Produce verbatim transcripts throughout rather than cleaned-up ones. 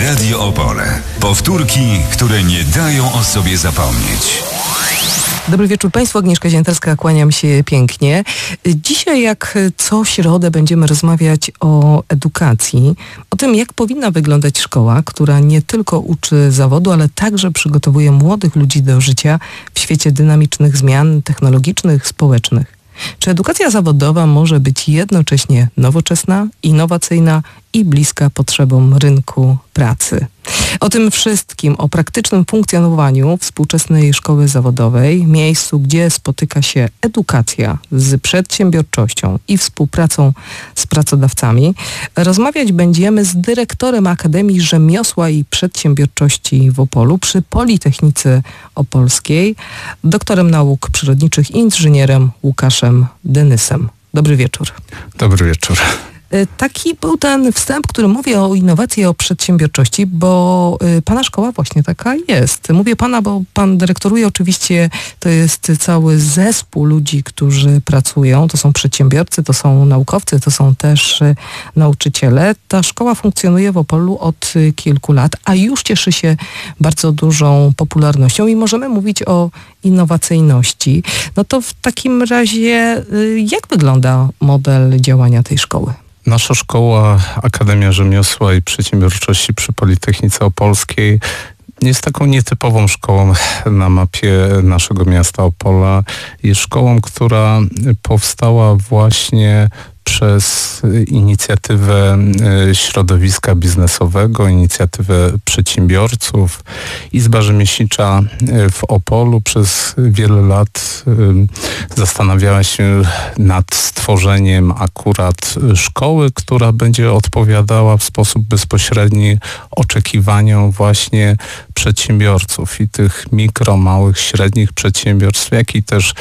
Radio Opole. Powtórki, które nie dają o sobie zapomnieć. Dobry wieczór Państwu, Agnieszka Ziętarska, kłaniam się pięknie. Dzisiaj jak co środę będziemy rozmawiać o edukacji, o tym jak powinna wyglądać szkoła, która nie tylko uczy zawodu, ale także przygotowuje młodych ludzi do życia w świecie dynamicznych zmian technologicznych, społecznych. Czy edukacja zawodowa może być jednocześnie nowoczesna, innowacyjna i bliska potrzebom rynku pracy? O tym wszystkim, o praktycznym funkcjonowaniu współczesnej szkoły zawodowej, miejscu, gdzie spotyka się edukacja z przedsiębiorczością i współpracą z pracodawcami, rozmawiać będziemy z dyrektorem Akademii Rzemiosła i Przedsiębiorczości w Opolu przy Politechnice Opolskiej, doktorem nauk przyrodniczych i inżynierem Łukaszem Denysem. Dobry wieczór. Dobry wieczór. Taki był ten wstęp, który mówi o innowacji, o przedsiębiorczości, bo pana szkoła właśnie taka jest. Mówię pana, bo pan dyrektoruje, oczywiście to jest cały zespół ludzi, którzy pracują. To są przedsiębiorcy, to są naukowcy, to są też nauczyciele. Ta szkoła funkcjonuje w Opolu od kilku lat, a już cieszy się bardzo dużą popularnością i możemy mówić o innowacyjności. No to w takim razie jak wygląda model działania tej szkoły? Nasza szkoła, Akademia Rzemiosła i Przedsiębiorczości przy Politechnice Opolskiej jest taką nietypową szkołą na mapie naszego miasta Opola. Jest szkołą, która powstała właśnie przez inicjatywę środowiska biznesowego, inicjatywę przedsiębiorców. Izba Rzemieślnicza w Opolu przez wiele lat zastanawiała się nad stworzeniem akurat szkoły, która będzie odpowiadała w sposób bezpośredni oczekiwaniom właśnie przedsiębiorców i tych mikro, małych, średnich przedsiębiorstw, jak i też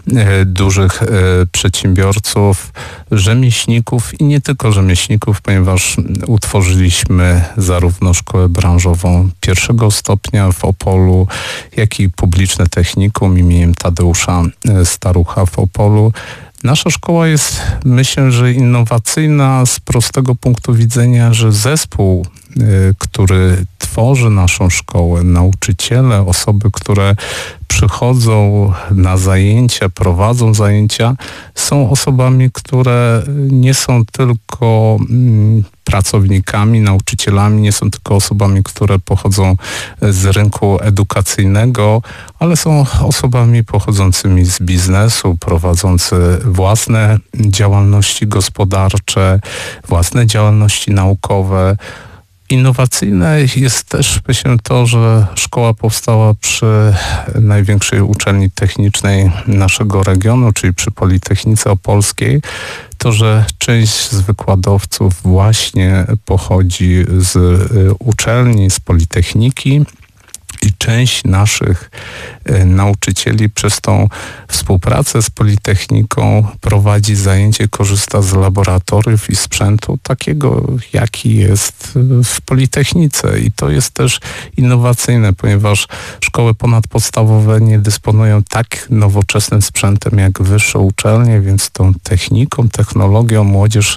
dużych przedsiębiorców, rzemieślników i nie tylko rzemieślników, ponieważ utworzyliśmy zarówno szkołę branżową pierwszego stopnia w Opolu, jak i publiczne technikum imieniem Tadeusza Starucha w Opolu. Nasza szkoła jest, myślę, że innowacyjna z prostego punktu widzenia, że zespół, który tworzy naszą szkołę, nauczyciele, osoby, które przychodzą na zajęcia, prowadzą zajęcia, są osobami, które nie są tylko pracownikami, nauczycielami, nie są tylko osobami, które pochodzą z rynku edukacyjnego, ale są osobami pochodzącymi z biznesu, prowadzący własne działalności gospodarcze, własne działalności naukowe. Innowacyjne jest też, myślę, to, że szkoła powstała przy największej uczelni technicznej naszego regionu, czyli przy Politechnice Opolskiej. To, że część z wykładowców właśnie pochodzi z uczelni, z Politechniki, i część naszych e, nauczycieli przez tą współpracę z Politechniką prowadzi zajęcie, korzysta z laboratoriów i sprzętu takiego, jaki jest w Politechnice. I to jest też innowacyjne, ponieważ szkoły ponadpodstawowe nie dysponują tak nowoczesnym sprzętem jak wyższe uczelnie, więc tą techniką, technologią młodzież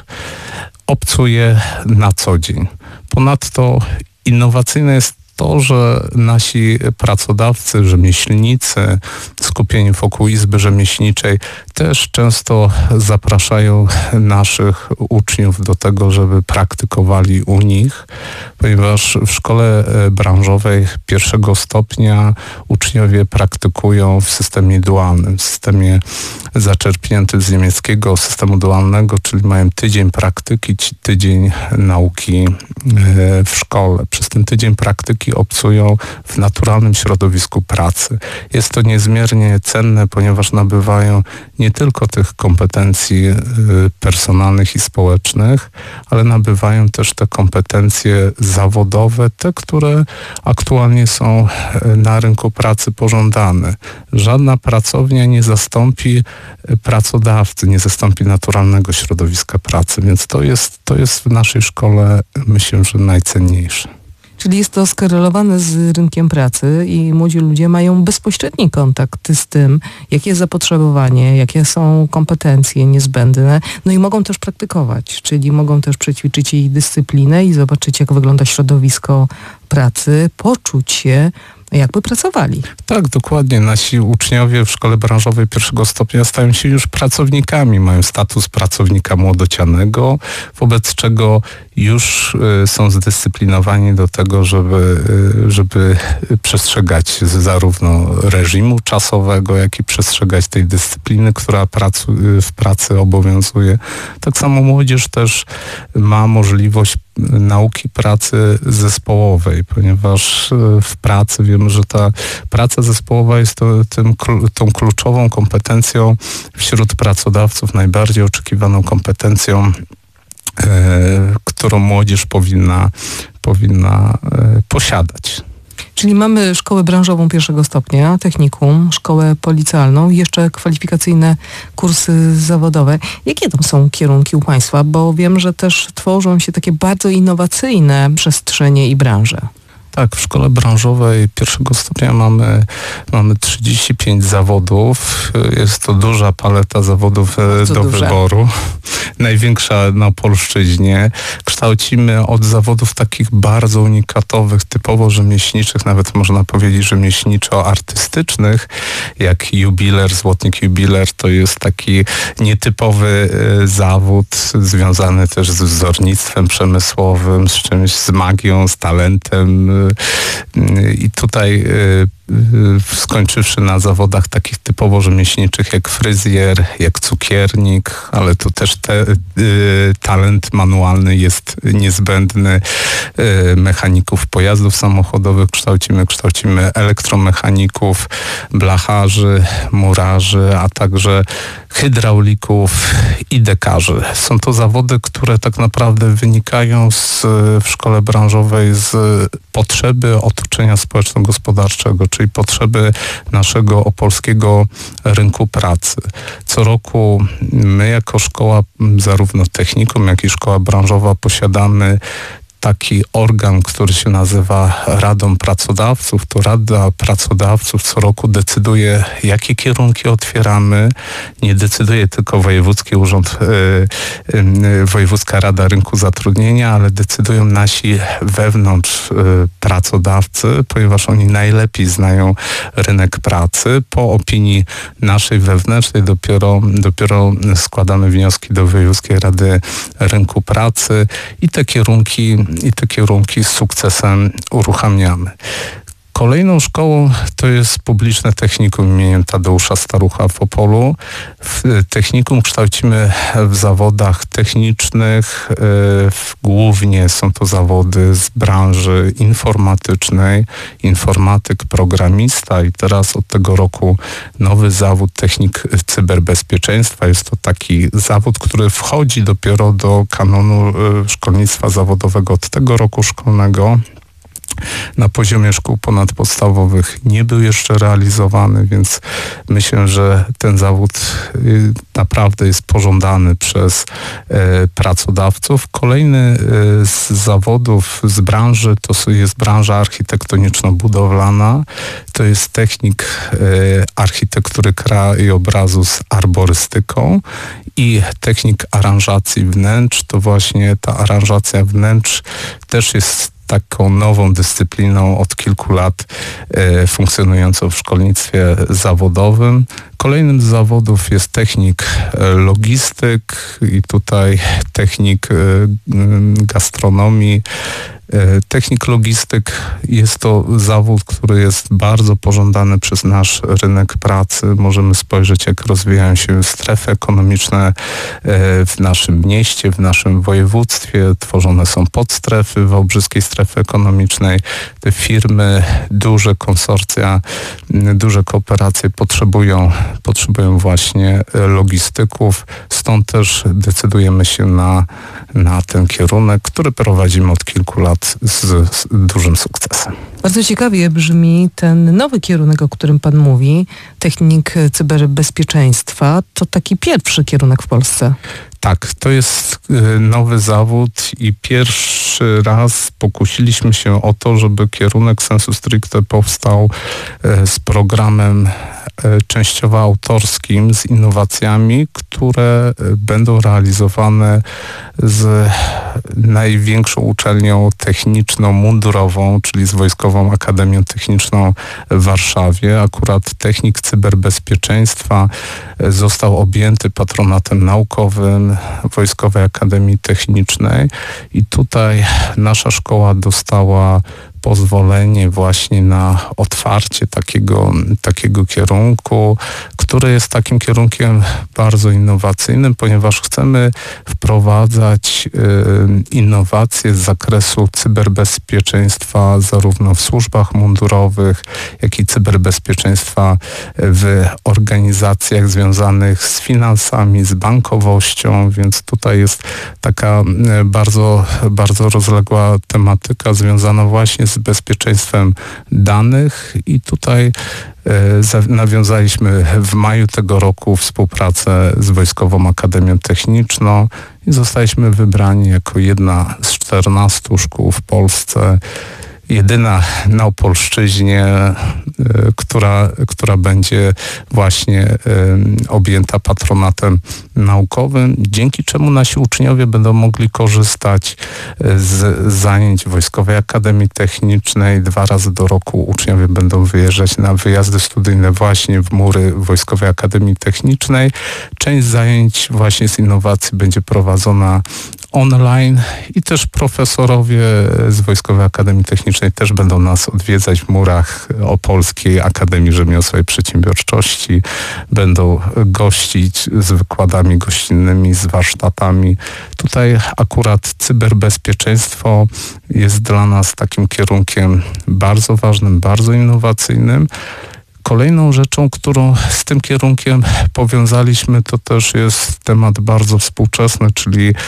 obcuje na co dzień. Ponadto innowacyjne jest to, że nasi pracodawcy, rzemieślnicy skupieni wokół Izby Rzemieślniczej też często zapraszają naszych uczniów do tego, żeby praktykowali u nich, ponieważ w szkole branżowej pierwszego stopnia uczniowie praktykują w systemie dualnym, w systemie zaczerpniętym z niemieckiego systemu dualnego, czyli mają tydzień praktyki, tydzień nauki w szkole. Przez ten tydzień praktyki obcują w naturalnym środowisku pracy. Jest to niezmiernie cenne, ponieważ nabywają nie tylko tych kompetencji personalnych i społecznych, ale nabywają też te kompetencje zawodowe, te, które aktualnie są na rynku pracy pożądane. Żadna pracownia nie zastąpi pracodawcy, nie zastąpi naturalnego środowiska pracy, więc to jest, to jest w naszej szkole, myślę, że najcenniejsze. Czyli jest to skorelowane z rynkiem pracy i młodzi ludzie mają bezpośredni kontakt z tym, jakie jest zapotrzebowanie, jakie są kompetencje niezbędne, no i mogą też praktykować, czyli mogą też przećwiczyć jej dyscyplinę i zobaczyć, jak wygląda środowisko pracy, poczuć się, jakby pracowali. Tak, dokładnie. Nasi uczniowie w szkole branżowej pierwszego stopnia stają się już pracownikami, mają status pracownika młodocianego, wobec czego już y, są zdyscyplinowani do tego, żeby, y, żeby przestrzegać zarówno reżimu czasowego, jak i przestrzegać tej dyscypliny, która pracu, y, w pracy obowiązuje. Tak samo młodzież też ma możliwość nauki pracy zespołowej, ponieważ w pracy wiemy, że ta praca zespołowa jest to, tym, tą kluczową kompetencją wśród pracodawców, najbardziej oczekiwaną kompetencją, e, którą młodzież powinna, powinna e, posiadać. Czyli mamy szkołę branżową pierwszego stopnia, technikum, szkołę policjalną i jeszcze kwalifikacyjne kursy zawodowe. Jakie tam są kierunki u Państwa? Bo wiem, że też tworzą się takie bardzo innowacyjne przestrzenie i branże. Tak, w szkole branżowej pierwszego stopnia mamy, mamy trzydzieści pięć zawodów. Jest to duża paleta zawodów Bardzo do duże. wyboru. Największa na polszczyźnie. Kształcimy od zawodów takich bardzo unikatowych, typowo rzemieślniczych, nawet można powiedzieć rzemieślniczo-artystycznych, jak jubiler, złotnik jubiler. To jest taki nietypowy e, zawód związany też z wzornictwem przemysłowym, z czymś, z magią, z talentem. I tutaj skończywszy na zawodach takich typowo rzemieślniczych jak fryzjer, jak cukiernik, ale tu też te, y, talent manualny jest niezbędny. Y, mechaników pojazdów samochodowych kształcimy, kształcimy elektromechaników, blacharzy, murarzy, a także hydraulików i dekarzy. Są to zawody, które tak naprawdę wynikają z, w szkole branżowej z potrzeby otoczenia społeczno-gospodarczego, czyli potrzeby naszego opolskiego rynku pracy. Co roku my jako szkoła, zarówno technikum, jak i szkoła branżowa posiadamy taki organ, który się nazywa Radą Pracodawców. To Rada Pracodawców co roku decyduje, jakie kierunki otwieramy. Nie decyduje tylko Wojewódzki Urząd, yy, yy, Wojewódzka Rada Rynku Zatrudnienia, ale decydują nasi wewnątrz yy, pracodawcy, ponieważ oni najlepiej znają rynek pracy. Po opinii naszej wewnętrznej dopiero, dopiero składamy wnioski do Wojewódzkiej Rady Rynku Pracy i te kierunki i te kierunki z sukcesem uruchamiamy. Kolejną szkołą to jest publiczne technikum imieniem Tadeusza Starucha w Opolu. W technikum kształcimy w zawodach technicznych. Głównie są to zawody z branży informatycznej, informatyk, programista i teraz od tego roku nowy zawód technik cyberbezpieczeństwa. Jest to taki zawód, który wchodzi dopiero do kanonu szkolnictwa zawodowego od tego roku szkolnego. Na poziomie szkół ponadpodstawowych nie był jeszcze realizowany, więc myślę, że ten zawód naprawdę jest pożądany przez e, pracodawców. Kolejny e, z zawodów z branży to jest branża architektoniczno-budowlana. To jest technik e, architektury krajobrazu z arborystyką i technik aranżacji wnętrz. To właśnie ta aranżacja wnętrz też jest taką nową dyscypliną od kilku lat e, funkcjonującą w szkolnictwie zawodowym. Kolejnym z zawodów jest technik logistyk i tutaj technik e, gastronomii. Technik logistyk jest to zawód, który jest bardzo pożądany przez nasz rynek pracy. Możemy spojrzeć, jak rozwijają się strefy ekonomiczne w naszym mieście, w naszym województwie. Tworzone są podstrefy wałbrzyskiej strefy ekonomicznej. Te firmy, duże konsorcja, duże kooperacje potrzebują, potrzebują właśnie logistyków. Stąd też decydujemy się na, na ten kierunek, który prowadzimy od kilku lat z, z dużym sukcesem. Bardzo ciekawie brzmi ten nowy kierunek, o którym Pan mówi, technik cyberbezpieczeństwa. To taki pierwszy kierunek w Polsce. Tak, to jest nowy zawód i pierwszy raz pokusiliśmy się o to, żeby kierunek sensu stricte powstał z programem częściowo autorskim, z innowacjami, które będą realizowane z największą uczelnią techniczną mundurową, czyli z Wojskową Akademią Techniczną w Warszawie. Akurat technik cyberbezpieczeństwa został objęty patronatem naukowym Wojskowej Akademii Technicznej i tutaj nasza szkoła dostała pozwolenie właśnie na otwarcie takiego, takiego kierunku, który jest takim kierunkiem bardzo innowacyjnym, ponieważ chcemy wprowadzać y, innowacje z zakresu cyberbezpieczeństwa zarówno w służbach mundurowych, jak i cyberbezpieczeństwa w organizacjach związanych z finansami, z bankowością, więc tutaj jest taka bardzo, bardzo rozległa tematyka związana właśnie z bezpieczeństwem danych i tutaj e, nawiązaliśmy w maju tego roku współpracę z Wojskową Akademią Techniczną i zostaliśmy wybrani jako jedna z czternastu szkół w Polsce, jedyna na Opolszczyźnie, y, która, która będzie właśnie y, objęta patronatem naukowym, dzięki czemu nasi uczniowie będą mogli korzystać z zajęć Wojskowej Akademii Technicznej. Dwa razy do roku uczniowie będą wyjeżdżać na wyjazdy studyjne właśnie w mury Wojskowej Akademii Technicznej. Część zajęć właśnie z innowacji będzie prowadzona online i też profesorowie z Wojskowej Akademii Technicznej też będą nas odwiedzać w murach Opolskiej Akademii Rzemiosła i Przedsiębiorczości. Będą gościć z wykładami gościnnymi, z warsztatami. Tutaj akurat cyberbezpieczeństwo jest dla nas takim kierunkiem bardzo ważnym, bardzo innowacyjnym. Kolejną rzeczą, którą z tym kierunkiem powiązaliśmy, to też jest temat bardzo współczesny, czyli e,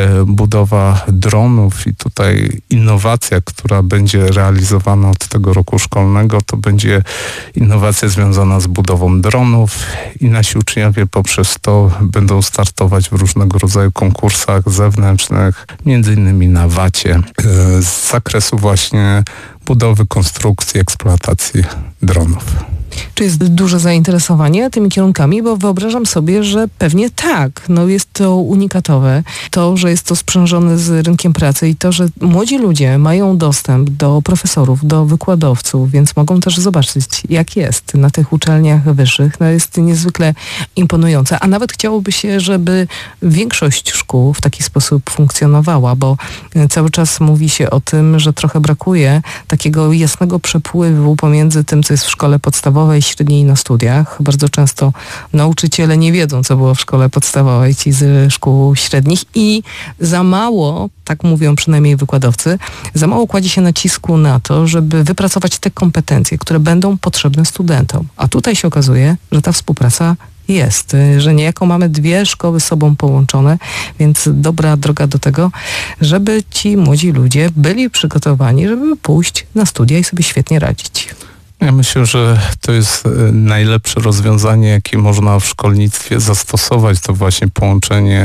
budowa dronów i tutaj innowacja, która będzie realizowana od tego roku szkolnego, to będzie innowacja związana z budową dronów i nasi uczniowie poprzez to będą startować w różnego rodzaju konkursach zewnętrznych, między innymi na wacie, e, z zakresu właśnie budowy, konstrukcji, eksploatacji dronów. Czy jest duże zainteresowanie tymi kierunkami? Bo wyobrażam sobie, że pewnie tak. No jest to unikatowe. To, że jest to sprzężone z rynkiem pracy i to, że młodzi ludzie mają dostęp do profesorów, do wykładowców, więc mogą też zobaczyć, jak jest na tych uczelniach wyższych. No jest niezwykle imponujące. A nawet chciałoby się, żeby większość szkół w taki sposób funkcjonowała, bo cały czas mówi się o tym, że trochę brakuje takiego jasnego przepływu pomiędzy tym, co jest w szkole podstawowej, średniej i na studiach. Bardzo często nauczyciele nie wiedzą, co było w szkole podstawowej, ci z szkół średnich i za mało, tak mówią przynajmniej wykładowcy, za mało kładzie się nacisku na to, żeby wypracować te kompetencje, które będą potrzebne studentom. A tutaj się okazuje, że ta współpraca jest, że niejako mamy dwie szkoły z sobą połączone, więc dobra droga do tego, żeby ci młodzi ludzie byli przygotowani, żeby pójść na studia i sobie świetnie radzić. Ja myślę, że to jest najlepsze rozwiązanie, jakie można w szkolnictwie zastosować. To właśnie połączenie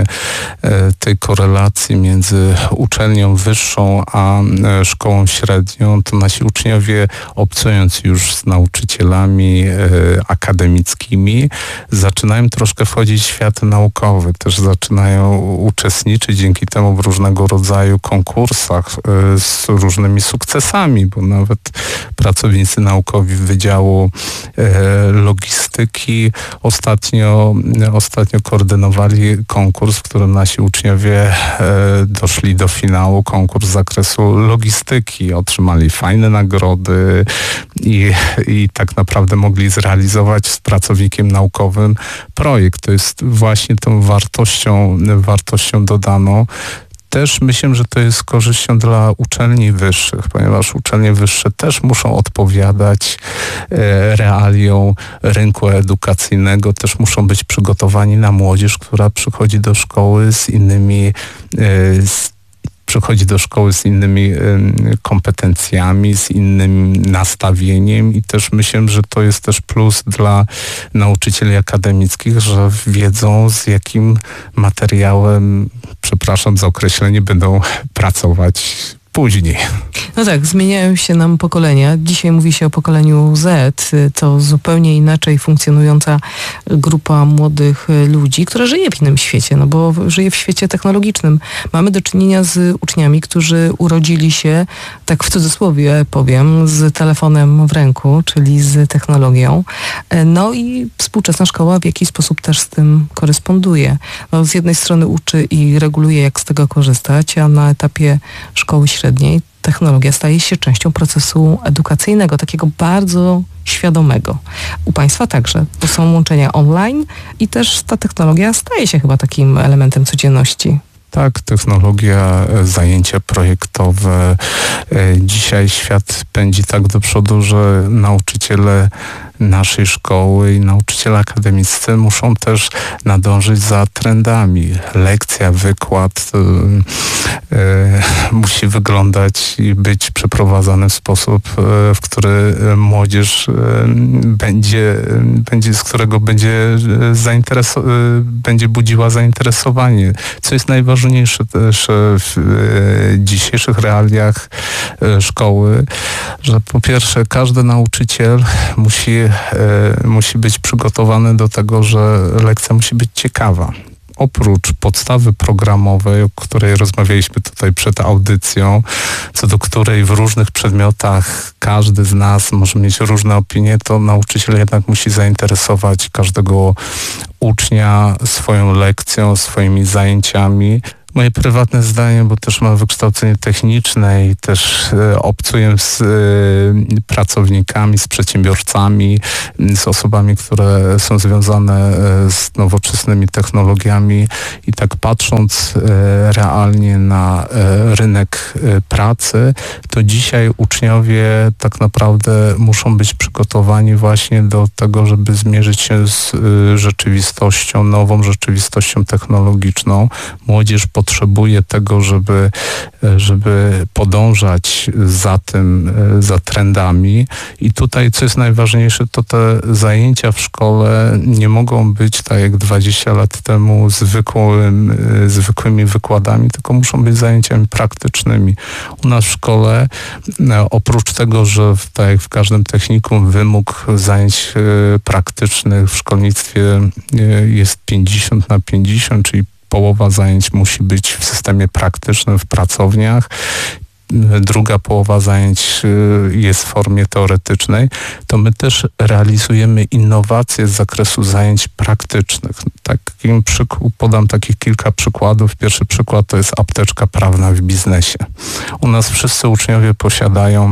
tej korelacji między uczelnią wyższą a szkołą średnią. To nasi uczniowie, obcując już z nauczycielami akademickimi, zaczynają troszkę wchodzić w świat naukowy. Też zaczynają uczestniczyć dzięki temu w różnego rodzaju konkursach z różnymi sukcesami, bo nawet pracownicy naukowi Wydziału e, Logistyki ostatnio, ostatnio koordynowali konkurs, w którym nasi uczniowie e, doszli do finału, konkurs z zakresu logistyki, otrzymali fajne nagrody i, i tak naprawdę mogli zrealizować z pracownikiem naukowym projekt. To jest właśnie tą wartością, wartością dodaną. Też myślę, że to jest korzyścią dla uczelni wyższych, ponieważ uczelnie wyższe też muszą odpowiadać e, realiom rynku edukacyjnego, też muszą być przygotowani na młodzież, która przychodzi do szkoły z innymi, e, z przychodzi do szkoły z innymi kompetencjami, z innym nastawieniem i też myślę, że to jest też plus dla nauczycieli akademickich, że wiedzą, z jakim materiałem, przepraszam za określenie, będą pracować później. No tak, zmieniają się nam pokolenia. Dzisiaj mówi się o pokoleniu Z, to zupełnie inaczej funkcjonująca grupa młodych ludzi, która żyje w innym świecie, no bo żyje w świecie technologicznym. Mamy do czynienia z uczniami, którzy urodzili się, tak w cudzysłowie powiem, z telefonem w ręku, czyli z technologią. No i współczesna szkoła w jakiś sposób też z tym koresponduje. No, z jednej strony uczy i reguluje, jak z tego korzystać, a na etapie szkoły średniej technologia staje się częścią procesu edukacyjnego, takiego bardzo świadomego. U Państwa także. To są łączenia online i też ta technologia staje się chyba takim elementem codzienności. Tak, technologia, zajęcia projektowe. Dzisiaj świat pędzi tak do przodu, że nauczyciele naszej szkoły i nauczyciele akademiccy muszą też nadążyć za trendami. Lekcja, wykład e, e, musi wyglądać i być przeprowadzany w sposób, e, w który młodzież e, będzie, będzie, z którego będzie, zaintereso- e, będzie budziła zainteresowanie. Co jest najważniejsze też w e, dzisiejszych realiach e, szkoły, że po pierwsze każdy nauczyciel musi musi być przygotowany do tego, że lekcja musi być ciekawa. Oprócz podstawy programowej, o której rozmawialiśmy tutaj przed audycją, co do której w różnych przedmiotach każdy z nas może mieć różne opinie, to nauczyciel jednak musi zainteresować każdego ucznia swoją lekcją, swoimi zajęciami. Moje prywatne zdanie, bo też mam wykształcenie techniczne i też e, obcuję z e, pracownikami, z przedsiębiorcami, z osobami, które są związane e, z nowoczesnymi technologiami i tak patrząc e, realnie na e, rynek e, pracy, to dzisiaj uczniowie tak naprawdę muszą być przygotowani właśnie do tego, żeby zmierzyć się z e, rzeczywistością, nową rzeczywistością technologiczną. Młodzież potrzebuje tego, żeby, żeby podążać za tym, za trendami. I tutaj, co jest najważniejsze, to te zajęcia w szkole nie mogą być tak jak dwadzieścia lat temu zwykłym, zwykłymi wykładami, tylko muszą być zajęciami praktycznymi. U nas w szkole, oprócz tego, że tak jak w każdym technikum wymóg zajęć praktycznych w szkolnictwie jest pięćdziesiąt na pięćdziesiąt, czyli połowa zajęć musi być w systemie praktycznym w pracowniach, druga połowa zajęć jest w formie teoretycznej, to my też realizujemy innowacje z zakresu zajęć praktycznych. Takim przyk- podam takich kilka przykładów. Pierwszy przykład to jest apteczka prawna w biznesie. U nas wszyscy uczniowie posiadają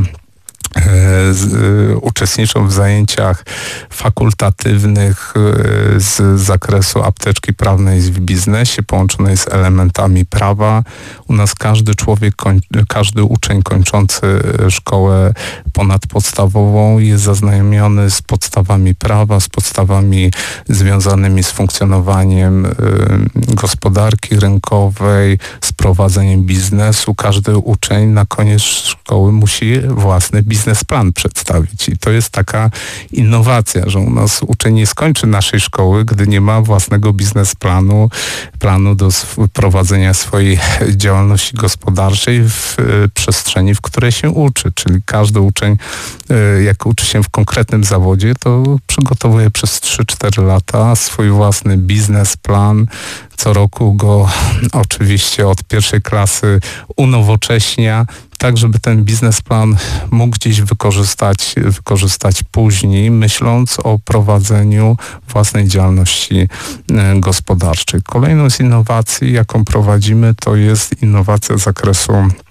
Z, y, uczestniczą w zajęciach fakultatywnych y, z zakresu apteczki prawnej w biznesie, połączonej z elementami prawa. U nas każdy człowiek, koń, każdy uczeń kończący szkołę ponadpodstawową jest zaznajomiony z podstawami prawa, z podstawami związanymi z funkcjonowaniem y, gospodarki rynkowej, z prowadzeniem biznesu. Każdy uczeń na koniec szkoły musi własny biznes biznesplan przedstawić. I to jest taka innowacja, że u nas uczeń nie skończy naszej szkoły, gdy nie ma własnego biznesplanu, planu do prowadzenia swojej działalności gospodarczej w przestrzeni, w której się uczy. Czyli każdy uczeń, jak uczy się w konkretnym zawodzie, to przygotowuje przez trzy cztery lata swój własny biznesplan. Co roku go oczywiście od pierwszej klasy unowocześnia, tak żeby ten biznesplan mógł gdzieś wykorzystać, wykorzystać później, myśląc o prowadzeniu własnej działalności gospodarczej. Kolejną z innowacji, jaką prowadzimy, to jest innowacja z zakresu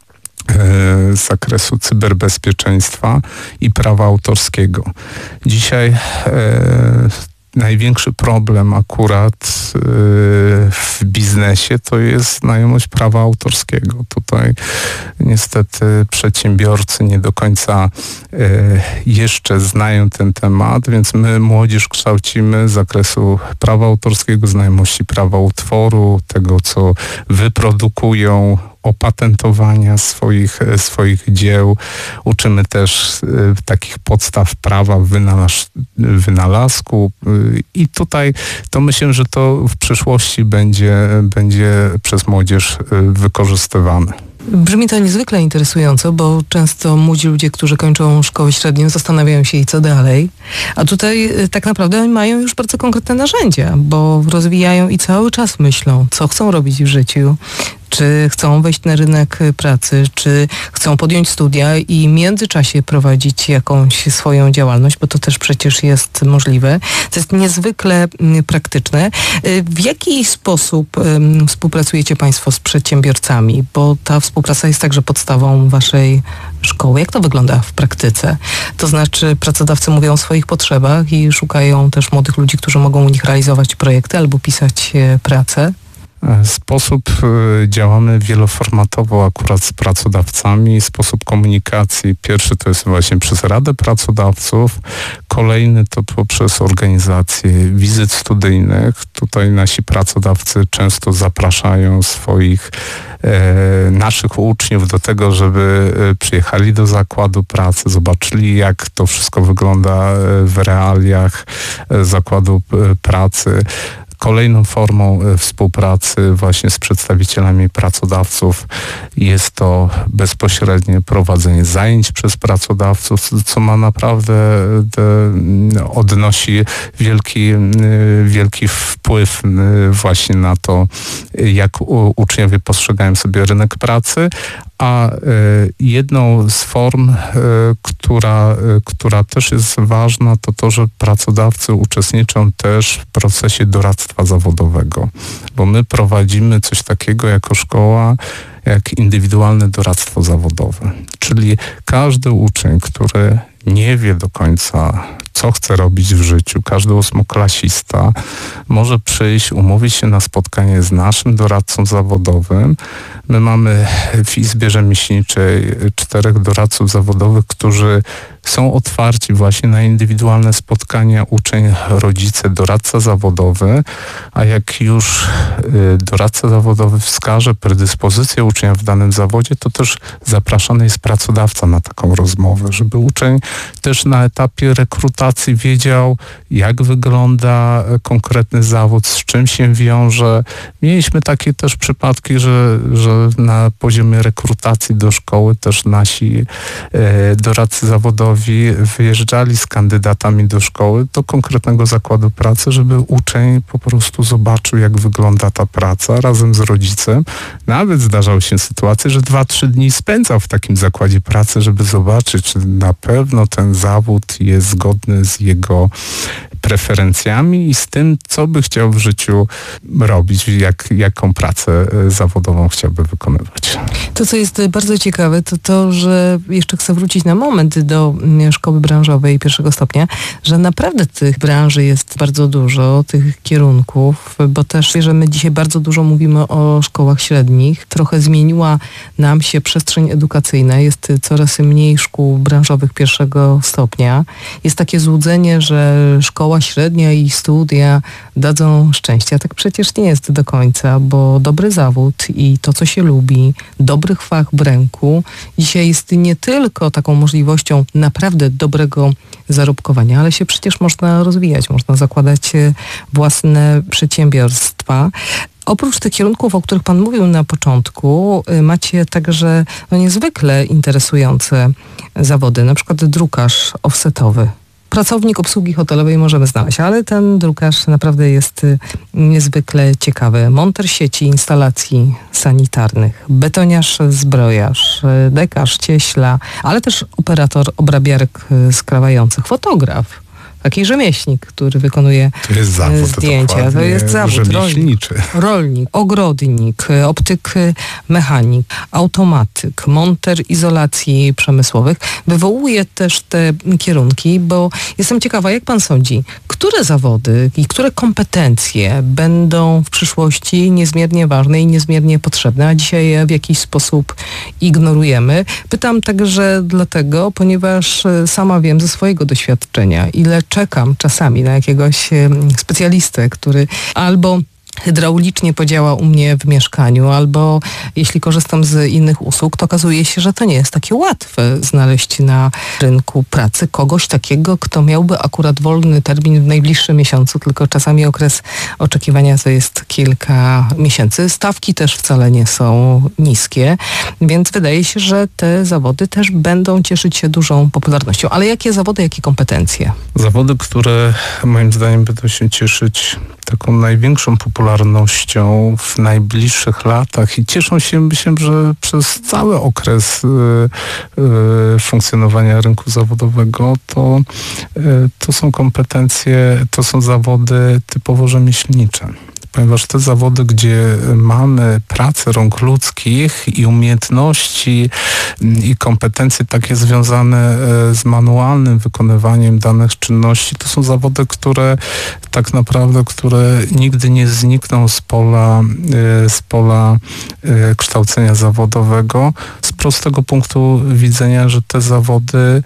z zakresu cyberbezpieczeństwa i prawa autorskiego. Dzisiaj e, największy problem akurat y, w biznesie to jest znajomość prawa autorskiego. Tutaj niestety przedsiębiorcy nie do końca y, jeszcze znają ten temat, więc my młodzież kształcimy z zakresu prawa autorskiego, znajomości prawa utworu, tego co wyprodukują, opatentowania swoich, swoich dzieł. Uczymy też takich podstaw prawa wynalaz, wynalazku i tutaj to myślę, że to w przyszłości będzie, będzie przez młodzież wykorzystywane. Brzmi to niezwykle interesująco, bo często młodzi ludzie, którzy kończą szkołę średnią, zastanawiają się i co dalej. A tutaj tak naprawdę mają już bardzo konkretne narzędzia, bo rozwijają i cały czas myślą, co chcą robić w życiu, czy chcą wejść na rynek pracy, czy chcą podjąć studia i w międzyczasie prowadzić jakąś swoją działalność, bo to też przecież jest możliwe. To jest niezwykle praktyczne. W jaki sposób um, współpracujecie Państwo z przedsiębiorcami? Bo ta współpraca jest także podstawą Waszej szkoły. Jak to wygląda w praktyce? To znaczy pracodawcy mówią o swoich potrzebach i szukają też młodych ludzi, którzy mogą u nich realizować projekty albo pisać pracę. Sposób działamy wieloformatowo akurat z pracodawcami, sposób komunikacji. Pierwszy to jest właśnie przez Radę Pracodawców, kolejny to poprzez organizację wizyt studyjnych. Tutaj nasi pracodawcy często zapraszają swoich e, naszych uczniów do tego, żeby przyjechali do zakładu pracy, zobaczyli jak to wszystko wygląda w realiach zakładu pracy. Kolejną formą współpracy właśnie z przedstawicielami pracodawców jest to bezpośrednie prowadzenie zajęć przez pracodawców, co ma naprawdę odnosi wielki, wielki wpływ właśnie na to, jak uczniowie postrzegają sobie rynek pracy. A jedną z form, która, która też jest ważna, to to, że pracodawcy uczestniczą też w procesie doradztwa zawodowego, bo my prowadzimy coś takiego jako szkoła, jak indywidualne doradztwo zawodowe. Czyli każdy uczeń, który nie wie do końca, co chce robić w życiu, każdy ósmoklasista może przyjść, umówić się na spotkanie z naszym doradcą zawodowym. My mamy w Izbie Rzemieślniczej czterech doradców zawodowych, którzy są otwarci właśnie na indywidualne spotkania uczeń, rodzice, doradca zawodowy, a jak już doradca zawodowy wskaże predyspozycję ucznia w danym zawodzie, to też zapraszany jest pracodawca na taką rozmowę, żeby uczeń też na etapie rekrutacji wiedział, jak wygląda konkretny zawód, z czym się wiąże. Mieliśmy takie też przypadki, że, że na poziomie rekrutacji do szkoły też nasi e, doradcy zawodowi wyjeżdżali z kandydatami do szkoły, do konkretnego zakładu pracy, żeby uczeń po prostu zobaczył, jak wygląda ta praca razem z rodzicem. Nawet zdarzały się sytuacje, że dwa, trzy dni spędzał w takim zakładzie pracy, żeby zobaczyć, czy na pewno ten zawód jest zgodny z jego preferencjami i z tym, co by chciał w życiu robić, jak, jaką pracę zawodową chciałby wykonywać. To, co jest bardzo ciekawe, to to, że jeszcze chcę wrócić na moment do szkoły branżowej pierwszego stopnia, że naprawdę tych branży jest bardzo dużo, tych kierunków, bo też, że my dzisiaj bardzo dużo mówimy o szkołach średnich. Trochę zmieniła nam się przestrzeń edukacyjna, jest coraz mniej szkół branżowych pierwszego stopnia. Jest takie złudzenie, że szkoła średnia i studia dadzą szczęście, a tak przecież nie jest do końca, bo dobry zawód i to, co się lubi, dobrych fach w ręku, dzisiaj jest nie tylko taką możliwością naprawdę dobrego zarobkowania, ale się przecież można rozwijać, można zakładać własne przedsiębiorstwa. Oprócz tych kierunków, o których Pan mówił na początku, macie także no, niezwykle interesujące zawody, na przykład drukarz offsetowy. Pracownik obsługi hotelowej możemy znaleźć, ale ten drukarz naprawdę jest niezwykle ciekawy. Monter sieci instalacji sanitarnych, betoniarz, zbrojarz, dekarz, cieśla, ale też operator obrabiarek skrawających, fotograf. Taki rzemieślnik, który wykonuje to jest zawód, zdjęcia. To jest zawód. Rzemieślniczy. Rolnik, rolnik, ogrodnik, optyk mechanik, automatyk, monter izolacji przemysłowych. Wywołuje też te kierunki, bo jestem ciekawa, jak pan sądzi, które zawody i które kompetencje będą w przyszłości niezmiernie ważne i niezmiernie potrzebne, a dzisiaj je w jakiś sposób ignorujemy. Pytam także dlatego, ponieważ sama wiem ze swojego doświadczenia, ile czekam czasami na jakiegoś specjalistę, który albo hydraulicznie podziała u mnie w mieszkaniu, albo jeśli korzystam z innych usług, to okazuje się, że to nie jest takie łatwe znaleźć na rynku pracy kogoś takiego, kto miałby akurat wolny termin w najbliższym miesiącu, tylko czasami okres oczekiwania to jest kilka miesięcy. Stawki też wcale nie są niskie, więc wydaje się, że te zawody też będą cieszyć się dużą popularnością. Ale jakie zawody, jakie kompetencje? Zawody, które moim zdaniem będą się cieszyć taką największą popularnością w najbliższych latach i cieszą się, myślę, że przez cały okres y, y, funkcjonowania rynku zawodowego, to, y, to są kompetencje, to są zawody typowo rzemieślnicze. Ponieważ te zawody, gdzie mamy pracę rąk ludzkich i umiejętności i kompetencje takie związane z manualnym wykonywaniem danych czynności, to są zawody, które tak naprawdę, które nigdy nie znikną z pola, z pola kształcenia zawodowego. Z prostego punktu widzenia, że te zawody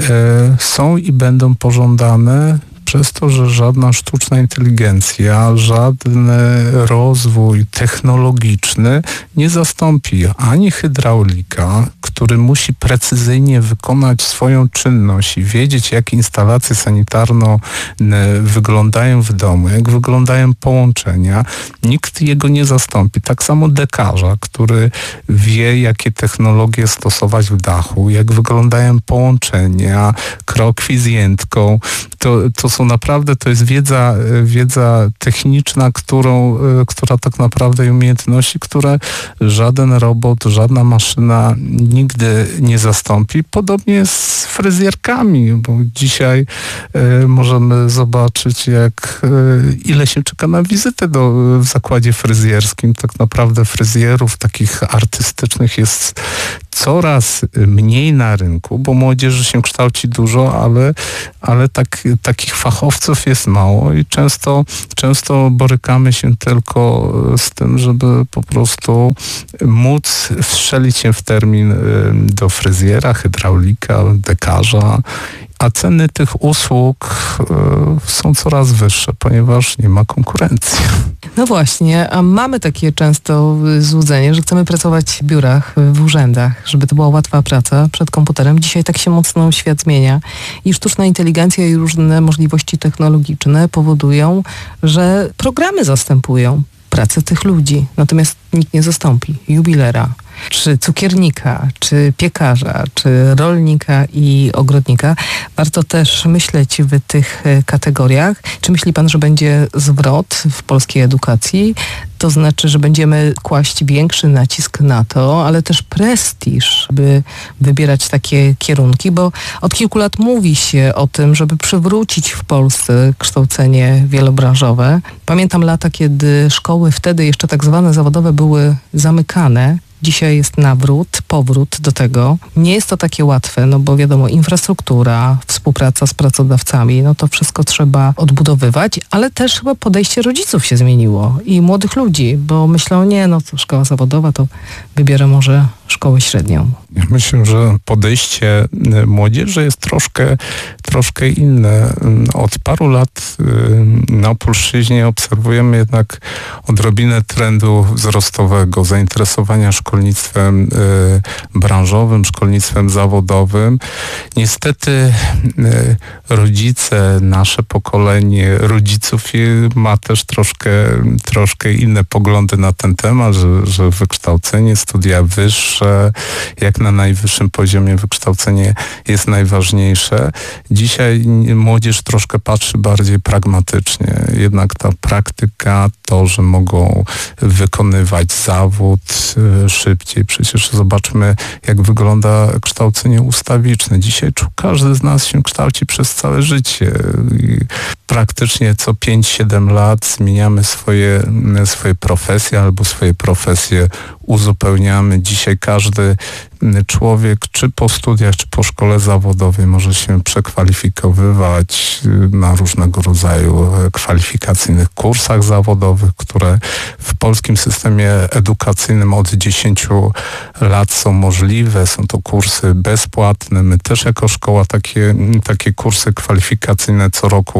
są i będą pożądane przez to, że żadna sztuczna inteligencja, żaden rozwój technologiczny nie zastąpi ani hydraulika, który musi precyzyjnie wykonać swoją czynność i wiedzieć, jak instalacje sanitarne wyglądają w domu, jak wyglądają połączenia. Nikt jego nie zastąpi. Tak samo dekarza, który wie, jakie technologie stosować w dachu, jak wyglądają połączenia, krokwi z jętką. To, to są naprawdę, to jest wiedza, wiedza techniczna, którą, która tak naprawdę i umiejętności, które żaden robot, żadna maszyna nigdy nie zastąpi. Podobnie jest z fryzjerkami, bo dzisiaj y, możemy zobaczyć, jak y, ile się czeka na wizytę do, w zakładzie fryzjerskim. Tak naprawdę fryzjerów takich artystycznych jest coraz mniej na rynku, bo młodzieży się kształci dużo, ale, ale tak, takich fachowców jest mało i często, często borykamy się tylko z tym, żeby po prostu móc wstrzelić się w termin do fryzjera, hydraulika, dekarza. A ceny tych usług y, są coraz wyższe, ponieważ nie ma konkurencji. No właśnie, a mamy takie często złudzenie, że chcemy pracować w biurach, w urzędach, żeby to była łatwa praca przed komputerem. Dzisiaj tak się mocno świat zmienia i sztuczna inteligencja i różne możliwości technologiczne powodują, że programy zastępują pracę tych ludzi. Natomiast nikt nie zastąpi jubilera, czy cukiernika, czy piekarza, czy rolnika i ogrodnika. Warto też myśleć w tych kategoriach. Czy myśli pan, że będzie zwrot w polskiej edukacji? To znaczy, że będziemy kłaść większy nacisk na to, ale też prestiż, by wybierać takie kierunki, bo od kilku lat mówi się o tym, żeby przywrócić w Polsce kształcenie wielobranżowe. Pamiętam lata, kiedy szkoły wtedy jeszcze tak zwane zawodowe były zamykane. Dzisiaj jest nawrót, powrót do tego. Nie jest to takie łatwe, no bo wiadomo, infrastruktura, współpraca z pracodawcami, no to wszystko trzeba odbudowywać, ale też chyba podejście rodziców się zmieniło i młodych ludzi, bo myślą, nie, no to szkoła zawodowa, to wybiorę może szkołę średnią. Ja myślę, że podejście młodzieży jest troszkę, troszkę inne. Od paru lat na Opolszczyźnie obserwujemy jednak odrobinę trendu wzrostowego, zainteresowania szkolnictwem branżowym, szkolnictwem zawodowym. Niestety rodzice, nasze pokolenie rodziców ma też troszkę, troszkę inne poglądy na ten temat, że, że wykształcenie, studia wyższe, jak na najwyższym poziomie wykształcenie jest najważniejsze. Dzisiaj młodzież troszkę patrzy bardziej pragmatycznie. Jednak ta praktyka, to, że mogą wykonywać zawód szybciej. Przecież zobaczmy, jak wygląda kształcenie ustawiczne. Dzisiaj każdy z nas się kształci przez całe życie. I praktycznie co pięć siedem lat zmieniamy swoje, swoje profesje albo swoje profesje uzupełniamy. Dzisiaj każdy człowiek, czy po studiach, czy po szkole zawodowej może się przekwalifikowywać na różnego rodzaju kwalifikacyjnych kursach zawodowych, które w polskim systemie edukacyjnym od dziesięciu lat są możliwe. Są to kursy bezpłatne. My też jako szkoła takie, takie kursy kwalifikacyjne co roku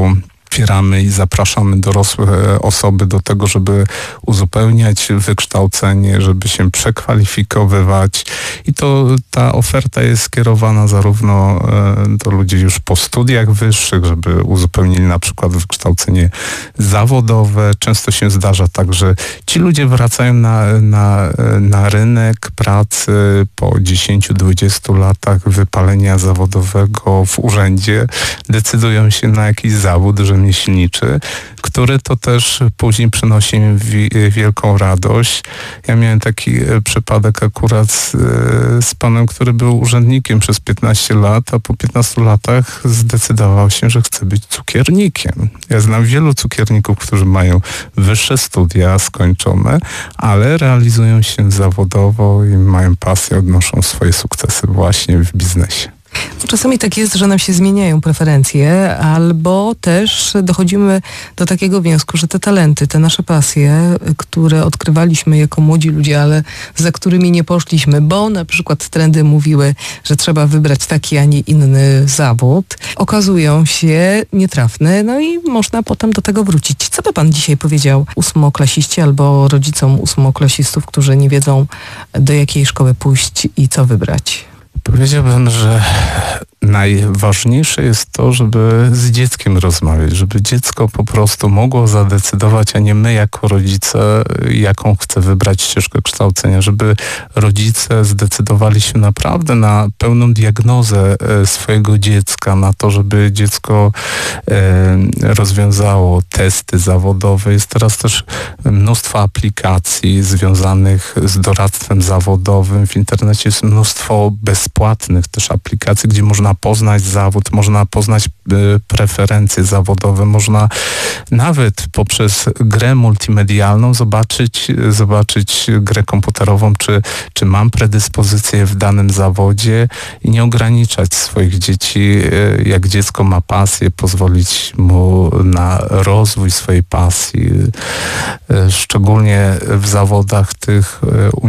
wspieramy i zapraszamy dorosłe osoby do tego, żeby uzupełniać wykształcenie, żeby się przekwalifikowywać i to ta oferta jest skierowana zarówno do ludzi już po studiach wyższych, żeby uzupełnili na przykład wykształcenie zawodowe. Często się zdarza tak, że ci ludzie wracają na, na, na rynek pracy po dziesięciu dwudziestu latach wypalenia zawodowego w urzędzie, decydują się na jakiś zawód rzemieślniczy, który to też później przynosi im wi- wielką radość. Ja miałem taki przypadek akurat z, z panem, który był urzędnikiem przez piętnaście lat, a po piętnastu latach zdecydował się, że chce być cukiernikiem. Ja znam wielu cukierników, którzy mają wyższe studia skończone, ale realizują się zawodowo i mają pasję, odnoszą swoje sukcesy właśnie w biznesie. Czasami tak jest, że nam się zmieniają preferencje, albo też dochodzimy do takiego wniosku, że te talenty, te nasze pasje, które odkrywaliśmy jako młodzi ludzie, ale za którymi nie poszliśmy, bo na przykład trendy mówiły, że trzeba wybrać taki, a nie inny zawód, okazują się nietrafne, no i można potem do tego wrócić. Co by pan dzisiaj powiedział ósmoklasiście albo rodzicom ósmoklasistów, którzy nie wiedzą, do jakiej szkoły pójść i co wybrać? Powiedziałbym, że najważniejsze jest to, żeby z dzieckiem rozmawiać, żeby dziecko po prostu mogło zadecydować, a nie my jako rodzice, jaką chce wybrać ścieżkę kształcenia, żeby rodzice zdecydowali się naprawdę na pełną diagnozę swojego dziecka, na to, żeby dziecko rozwiązało testy zawodowe. Jest teraz też mnóstwo aplikacji związanych z doradztwem zawodowym. W internecie jest mnóstwo bezpłatnych też aplikacji, gdzie można poznać zawód, można poznać y, preferencje zawodowe, można nawet poprzez grę multimedialną zobaczyć, zobaczyć grę komputerową, czy, czy mam predyspozycję w danym zawodzie i nie ograniczać swoich dzieci. Y, jak dziecko ma pasję, pozwolić mu na rozwój swojej pasji, y, szczególnie w zawodach tych y,